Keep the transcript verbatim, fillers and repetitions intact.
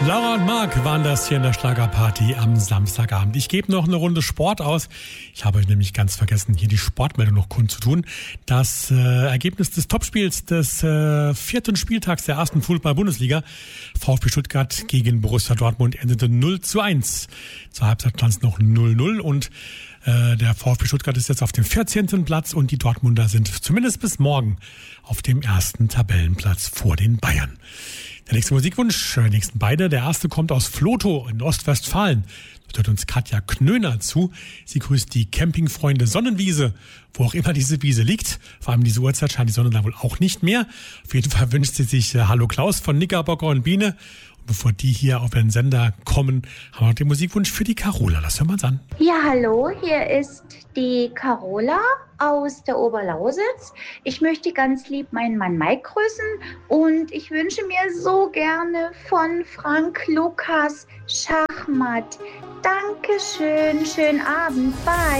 Laura und Marc waren das hier in der Schlagerparty am Samstagabend. Ich gebe noch eine Runde Sport aus. Ich habe euch nämlich ganz vergessen, hier die Sportmeldung noch kundzutun. Das äh, Ergebnis des Topspiels des äh, vierten Spieltags der ersten Fußball-Bundesliga, VfB Stuttgart gegen Borussia Dortmund, endete null zu eins. Zur Halbzeit stand es noch null null und äh, der VfB Stuttgart ist jetzt auf dem vierzehnten Platz und die Dortmunder sind zumindest bis morgen auf dem ersten Tabellenplatz vor den Bayern. Der nächste Musikwunsch, die nächsten beide. Der erste kommt aus Vlotho in Ostwestfalen. Dort hört uns Katja Knöner zu. Sie grüßt die Campingfreunde Sonnenwiese, wo auch immer diese Wiese liegt. Vor allem diese Uhrzeit scheint die Sonne da wohl auch nicht mehr. Auf jeden Fall wünscht sie sich äh, Hallo Klaus von Knickerbocker und Biene. Und bevor die hier auf den Sender kommen, haben wir noch den Musikwunsch für die Carola. Lass hören wir uns an. Ja, hallo, hier ist die Carola aus der Oberlausitz. Ich möchte ganz lieb meinen Mann Mike grüßen und ich wünsche mir so gerne von Frank Lukas Schachmatt. Dankeschön, schönen Abend, bye.